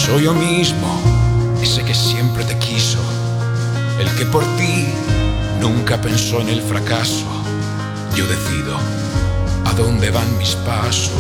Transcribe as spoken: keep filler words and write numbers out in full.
Soy yo mismo, ese que siempre te quiso, el que por ti nunca pensó en el fracaso. Yo decido a dónde van mis pasos.